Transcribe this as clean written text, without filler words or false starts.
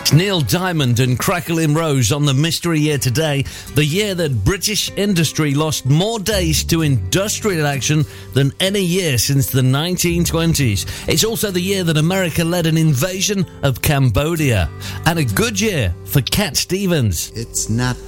Neil Diamond and Crackling Rose on the Mystery Year today, the year that British industry lost more days to industrial action than any year since the 1920s. It's also the year that America led an invasion of Cambodia. And a good year for Cat Stevens. It's not